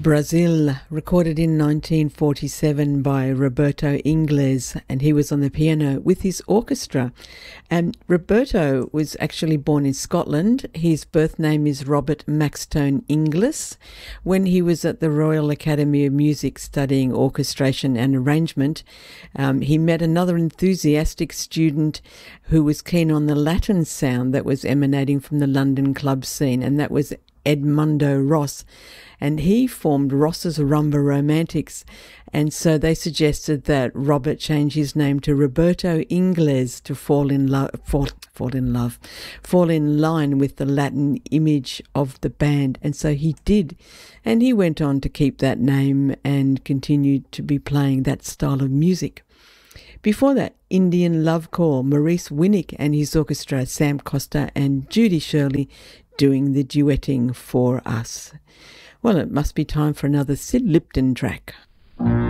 Brazil, recorded in 1947 by Roberto Ingles, and he was on the piano with his orchestra. And Roberto was actually born in Scotland. His birth name is Robert Maxtone Inglis. When he was at the Royal Academy of Music studying orchestration and arrangement, he met another enthusiastic student who was keen on the Latin sound that was emanating from the London club scene, and that was Edmundo Ross, and he formed Ross's Rumba Romantics, and so they suggested that Robert change his name to Roberto Ingles to fall in line with the Latin image of the band, and so he did, and he went on to keep that name and continued to be playing that style of music. Before that, Indian Love Call, Maurice Winnick and his orchestra, Sam Costa and Judy Shirley, doing the duetting for us. Well, it must be time for another Sid Lipton track.